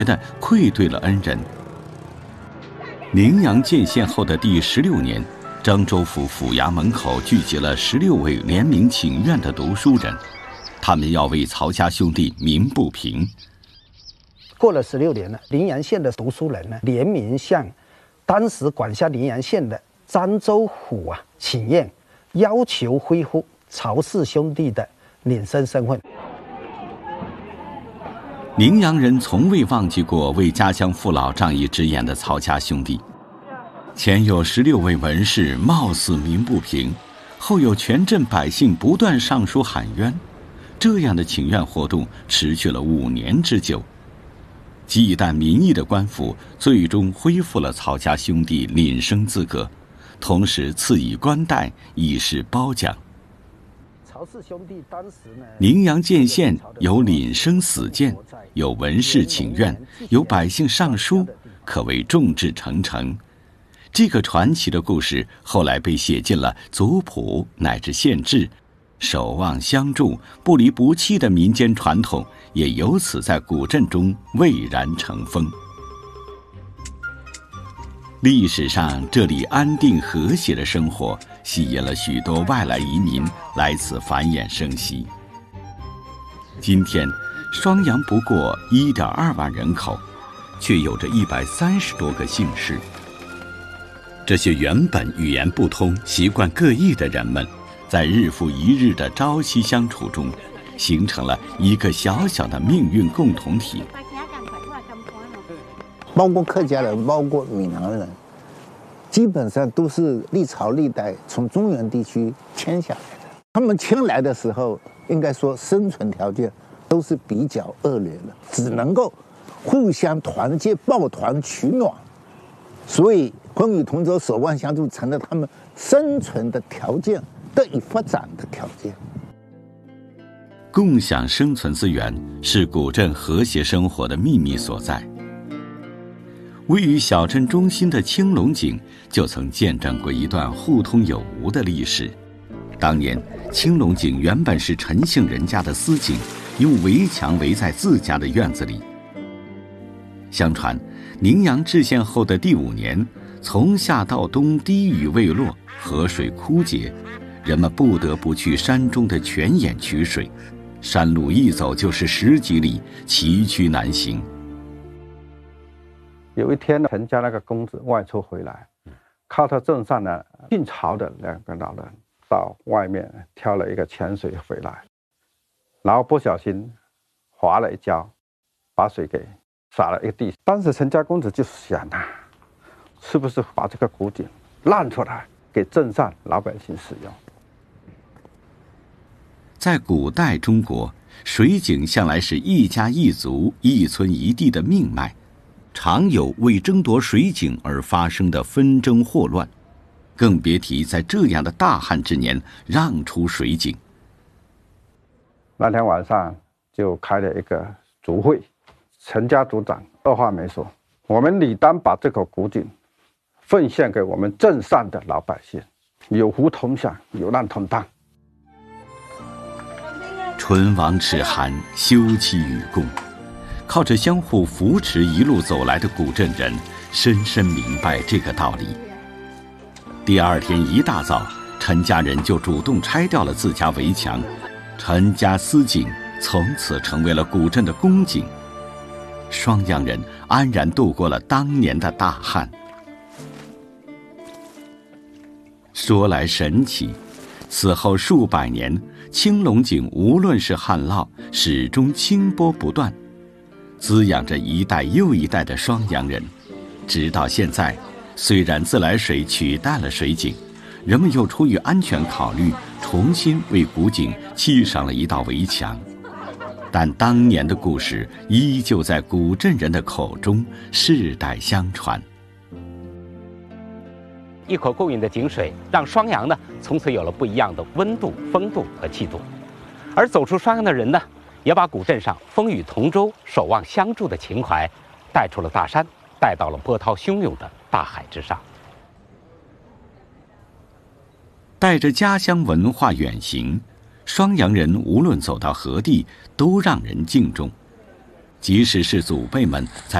的愧对了恩人。宁阳建县后的第16年，漳州府府衙门口聚集了16位联名请愿的读书人，他们要为曹家兄弟鸣不平。 过了16年了，宁阳县的读书人呢联名向当时管辖宁阳县的漳州府请愿，要求恢复曹氏兄弟的领生身份。 宁阳人从未忘记过为家乡父老仗义直言的曹家兄弟。前有16位文士冒死鸣不平，后有全镇百姓不断上书喊冤，这样的请愿活动持续了5年之久。忌惮民意的官府最终恢复了曹家兄弟领生资格，同时赐以官带，以示褒奖。 曹氏兄弟当时呢， 宁阳建县有领生死谏，有文士请愿，有百姓上书，可谓众志成城。这个传奇的故事后来被写进了族谱乃至县志，守望相助、不离不弃的民间传统也由此在古镇中蔚然成风。历史上这里安定和谐的生活吸引了许多外来移民来此繁衍生息。今天双阳不过1.2万人口，却有着130多个姓氏。这些原本语言不通、习惯各异的人们，在日复一日的朝夕相处中，形成了一个小小的命运共同体。 包括客家人，包括闽南人，基本上都是历朝历代从中原地区迁下来的。他们迁来的时候，应该说生存条件都是比较恶劣的，只能够互相团结、抱团取暖，所以风雨同舟、守望相助成了他们生存的条件、得以发展的条件。 共享生存资源是古镇和谐生活的秘密所在。位于小镇中心的青龙井就曾见证过一段互通有无的历史。当年青龙井原本是陈姓人家的私井，用围墙围在自家的院子里。相传宁阳置县后的第5年，从夏到冬滴雨未落，河水枯竭，人们不得不去山中的泉眼取水，山路一走就是10几里，崎岖难行。 有一天呢，陈家那个公子外出回来，靠他镇上呢晋朝的2个老人到外面挑了一个泉水回来，然后不小心滑了一跤，把水给洒了一个地。当时陈家公子就想是不是把这个古井让出来给镇上老百姓使用？ 在古代中国，水井向来是一家一族、一村一地的命脉，常有为争夺水井而发生的纷争祸乱，更别提在这样的大旱之年让出水井。 那天晚上就开了一个族会，陈家族长2话没说，我们理当把这口古井奉献给我们镇上的老百姓，有福同享，有难同当。 唇亡齿寒，休戚与共，靠着相互扶持一路走来的古镇人深深明白这个道理。第2天一大早，陈家人就主动拆掉了自家围墙，陈家私井从此成为了古镇的公井。双阳人安然度过了当年的大旱。说来神奇，此后数百年，青龙井无论是旱涝，始终清波不断，滋养着一代又一代的双阳人。直到现在，虽然自来水取代了水井，人们又出于安全考虑，重新为古井砌上了一道围墙，但当年的故事依旧在古镇人的口中世代相传。 一口共饮的井水，让双阳呢从此有了不一样的温度、风度和气度。而走出双阳的人呢，也把古镇上风雨同舟、守望相助的情怀带出了大山，带到了波涛汹涌的大海之上。 带着家乡文化远行，双阳人无论走到何地，都让人敬重。 即使是祖辈们在